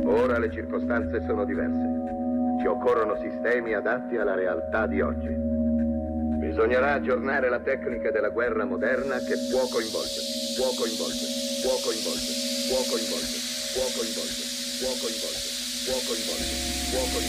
Ora le circostanze sono diverse. Ci occorrono sistemi adatti alla realtà di oggi. Bisognerà aggiornare la tecnica della guerra moderna che può coinvolgere, può coinvolgere, può coinvolgere, può coinvolgere, può coinvolgere, può coinvolgere, può coinvolgere, può coinvolgere.